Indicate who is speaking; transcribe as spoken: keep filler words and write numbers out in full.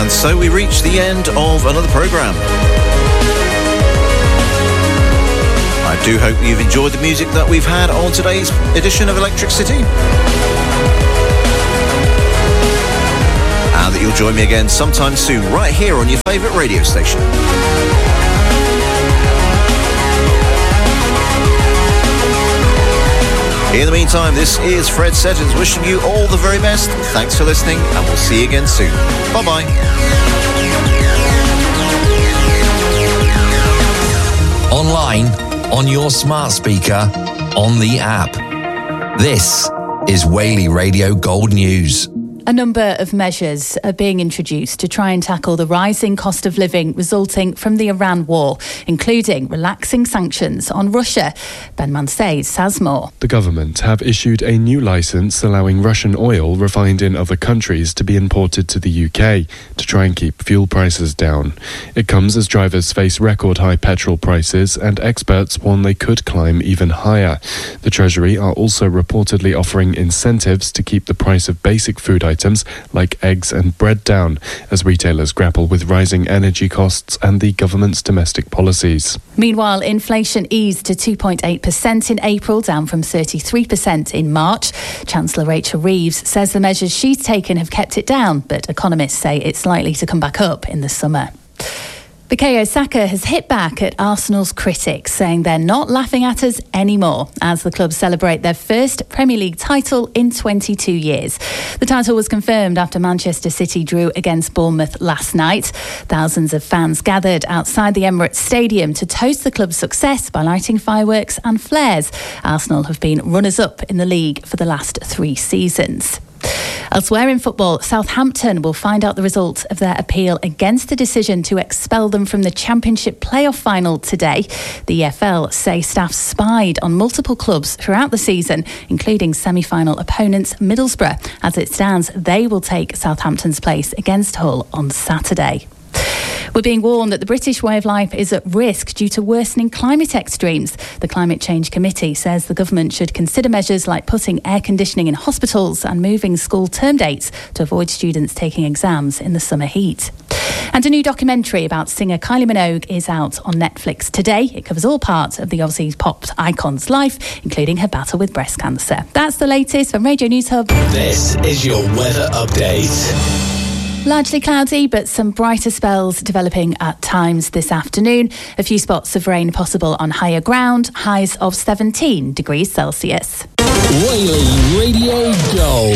Speaker 1: And so we reach the end of another programme. I do hope you've enjoyed the music that we've had on today's edition of Electric City. And that you'll join me again sometime soon, right here on your favourite radio station. In the meantime, this is Fred Settons wishing you all the very best. Thanks for listening, and we'll see you again soon. Bye-bye.
Speaker 2: Online, on your smart speaker, on the app. This is Whaley Radio Gold News.
Speaker 3: A number of measures are being introduced to try and tackle the rising cost of living resulting from the Iran war, including relaxing sanctions on Russia. Ben Mansay has more.
Speaker 4: The government have issued a new licence allowing Russian oil refined in other countries to be imported to the U K to try and keep fuel prices down. It comes as drivers face record high petrol prices and experts warn they could climb even higher. The Treasury are also reportedly offering incentives to keep the price of basic food items items like eggs and bread down as retailers grapple with rising energy costs and the government's domestic policies.
Speaker 3: Meanwhile, inflation eased to two point eight percent in April, down from thirty-three percent in March. Chancellor Rachel Reeves says the measures she's taken have kept it down, but economists say it's likely to come back up in the summer. Bukayo Saka has hit back at Arsenal's critics, saying they're not laughing at us anymore as the club celebrate their first Premier League title in twenty-two years. The title was confirmed after Manchester City drew against Bournemouth last night. Thousands of fans gathered outside the Emirates Stadium to toast the club's success by lighting fireworks and flares. Arsenal have been runners-up in the league for the last three seasons. Elsewhere in football, Southampton will find out the result of their appeal against the decision to expel them from the Championship playoff final today. The E F L say staff spied on multiple clubs throughout the season, including semi-final opponents Middlesbrough. As it stands, they will take Southampton's place against Hull on Saturday. We're being warned that the British way of life is at risk due to worsening climate extremes. The Climate Change Committee says the government should consider measures like putting air conditioning in hospitals and moving school term dates to avoid students taking exams in the summer heat. And a new documentary about singer Kylie Minogue is out on Netflix today. It covers all parts of the Aussie pop icon's life, including her battle with breast cancer. That's the latest from Radio News Hub.
Speaker 2: This is your weather update.
Speaker 3: Largely cloudy, but some brighter spells developing at times this afternoon. A few spots of rain possible on higher ground, highs of seventeen degrees Celsius.
Speaker 2: Whaley Radio Go.